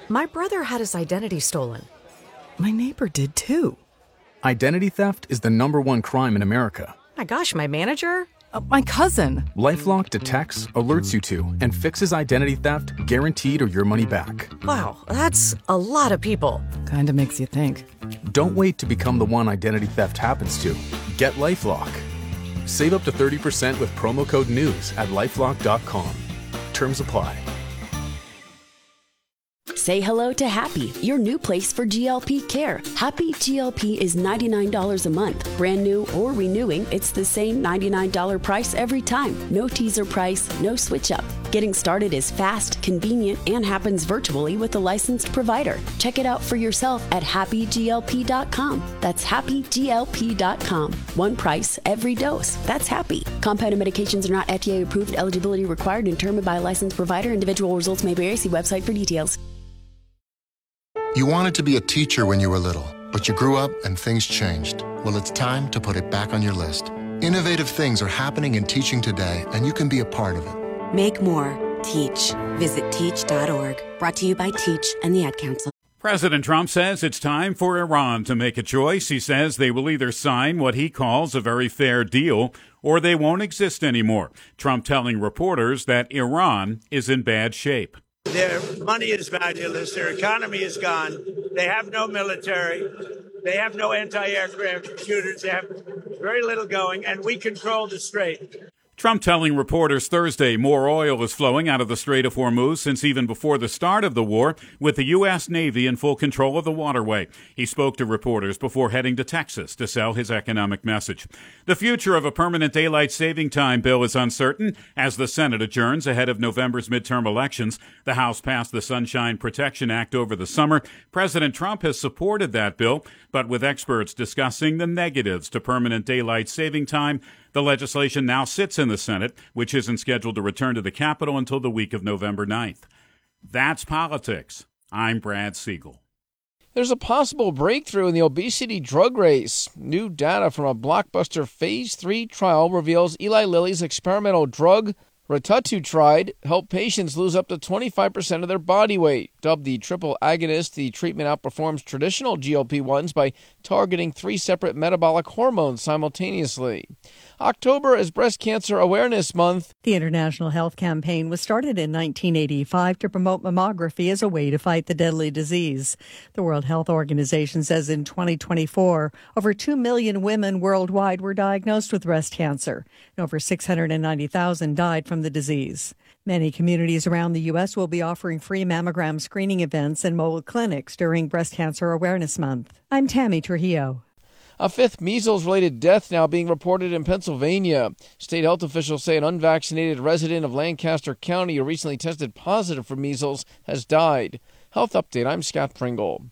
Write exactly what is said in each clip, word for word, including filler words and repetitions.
My brother had his identity stolen. My neighbor did too. Identity theft is the number one crime in America. My gosh, my manager? Uh, my cousin. LifeLock detects, alerts you to, and fixes identity theft guaranteed or your money back. Wow, that's a lot of people. Kinda makes you think. Don't wait to become the one identity theft happens to. Get LifeLock. Save up to thirty percent with promo code NEWS at lifelock dot com. Terms apply. Say hello to Happy, your new place for G L P care. Happy G L P is ninety-nine dollars a month. Brand new or renewing, it's the same ninety-nine dollars price every time. No teaser price, no switch up. Getting started is fast, convenient, and happens virtually with a licensed provider. Check it out for yourself at happy G L P dot com. That's happy G L P dot com. One price, every dose. That's Happy. Compounded medications are not F D A approved. Eligibility required and determined by a licensed provider. Individual results may vary. See website for details. You wanted to be a teacher when you were little, but you grew up and things changed. Well, it's time to put it back on your list. Innovative things are happening in teaching today, and you can be a part of it. Make more. Teach. Visit teach dot org. Brought to you by Teach and the Ad Council. President Trump says it's time for Iran to make a choice. He says they will either sign what he calls a very fair deal or they won't exist anymore. Trump telling reporters that Iran is in bad shape. Their money is valueless. Their economy is gone. They have no military. They have no anti-aircraft shooters. They have very little going, and we control the strait. Trump telling reporters Thursday more oil is flowing out of the Strait of Hormuz since even before the start of the war, with the U S. Navy in full control of the waterway. He spoke to reporters before heading to Texas to sell his economic message. The future of a permanent daylight saving time bill is uncertain as the Senate adjourns ahead of November's midterm elections. The House passed the Sunshine Protection Act over the summer. President Trump has supported that bill, but with experts discussing the negatives to permanent daylight saving time, the legislation now sits in the Senate, which isn't scheduled to return to the Capitol until the week of November ninth. That's politics. I'm Brad Siegel. There's a possible breakthrough in the obesity drug race. New data from a blockbuster phase three trial reveals Eli Lilly's experimental drug, retatrutide, helped patients lose up to twenty-five percent of their body weight. Dubbed the triple agonist, the treatment outperforms traditional G L P ones by targeting three separate metabolic hormones simultaneously. October is Breast Cancer Awareness Month. The International Health Campaign was started in nineteen eighty-five to promote mammography as a way to fight the deadly disease. The World Health Organization says in twenty twenty-four, over two million women worldwide were diagnosed with breast cancer, and over six hundred ninety thousand died from the disease. Many communities around the U S will be offering free mammogram screening events and mobile clinics during Breast Cancer Awareness Month. I'm Tammy Trujillo. A fifth measles-related death now being reported in Pennsylvania. State health officials say an unvaccinated resident of Lancaster County who recently tested positive for measles has died. Health Update, I'm Scott Pringle.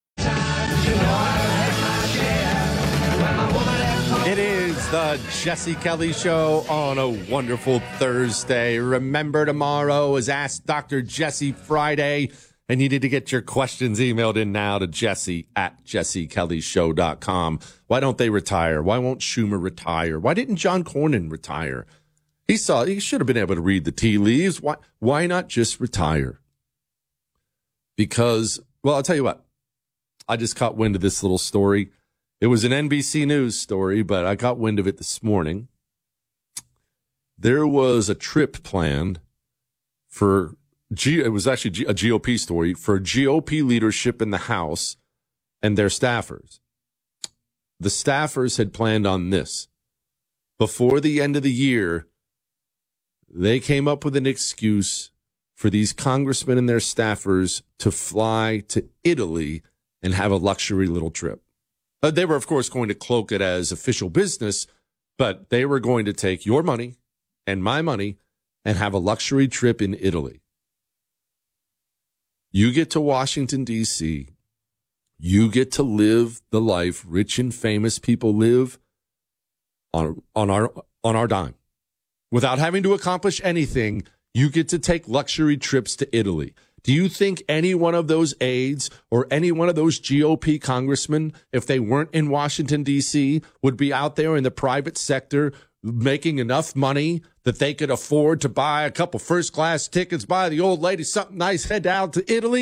It is the Jesse Kelly Show on a wonderful Thursday. Remember, tomorrow is Ask Doctor Jesse Friday. And you need to get your questions emailed in now to Jesse at jesse kelly show dot com. Why don't they retire? Why won't Schumer retire? Why didn't John Cornyn retire? He saw he should have been able to read the tea leaves. Why, why not just retire? Because, well, I'll tell you what. I just caught wind of this little story. It was an N B C News story, but I got wind of it this morning. There was a trip planned for G, it was actually a G O P story for G O P leadership in the House and their staffers. The staffers had planned on this. Before the end of the year, they came up with an excuse for these congressmen and their staffers to fly to Italy and have a luxury little trip. Uh, they were, of course, going to cloak it as official business, but they were going to take your money and my money and have a luxury trip in Italy. You get to Washington, D C You get to live the life rich and famous people live on, on our, on our dime. Without having to accomplish anything, you get to take luxury trips to Italy. Do you think any one of those aides or any one of those G O P congressmen, if they weren't in Washington, D C, would be out there in the private sector making enough money that they could afford to buy a couple first-class tickets, buy the old lady something nice, head out to Italy?